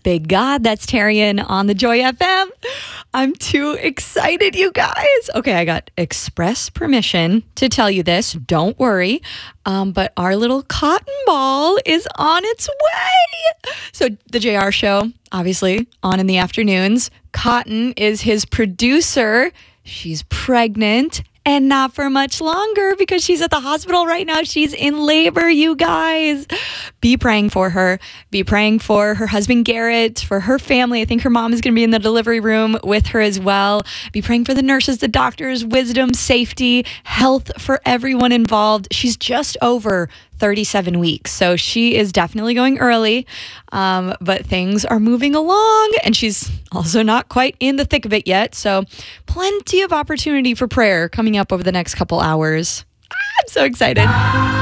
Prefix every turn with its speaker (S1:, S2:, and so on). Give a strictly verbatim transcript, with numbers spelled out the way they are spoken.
S1: Big God, that's Tarian on the Joy F M. I'm too excited, you guys. Okay, I got express permission to tell you this. Don't worry. Um, but our little cotton ball is on its way. So the J R show, obviously, on in the afternoons. Cotton is his producer. She's pregnant. And not for much longer because she's at the hospital right now. She's in labor, you guys. Be praying for her. Be praying for her husband, Garrett, for her family. I think her mom is going to be in the delivery room with her as well. Be praying for the nurses, the doctors, wisdom, safety, health for everyone involved. She's just over thirty-seven weeks. So she is definitely going early, um, but things are moving along and she's also not quite in the thick of it yet. So plenty of opportunity for prayer coming up over the next couple hours. I'm so excited.